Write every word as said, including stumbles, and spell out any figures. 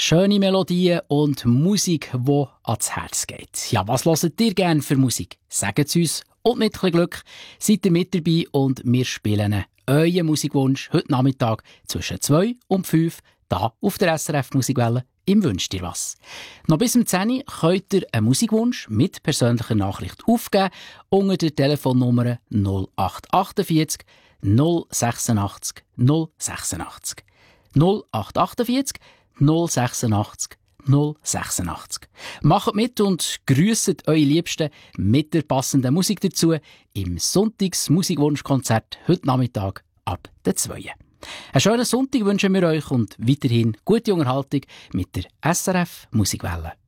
Schöne Melodien und Musik, die ans Herz geht. Ja, was hört ihr gerne für Musik? Sagt es uns. Und mit ein bisschen Glück seid ihr mit dabei und wir spielen euren Musikwunsch heute Nachmittag zwischen zwei und fünf hier auf der S R F Musikwelle im «Wünsch dir was». Noch bis um zehn Uhr könnt ihr einen Musikwunsch mit persönlicher Nachricht aufgeben unter der Telefonnummer null acht vier acht null sechsundachtzig null sechsundachtzig. null acht vier acht null sechsundachtzig null sechsundachtzig. Macht mit und grüsset eure Liebsten mit der passenden Musik dazu im Sonntags-Musikwunschkonzert heute Nachmittag ab der zwei. Einen schönen Sonntag wünschen wir euch und weiterhin gute Unterhaltung mit der S R F Musikwelle.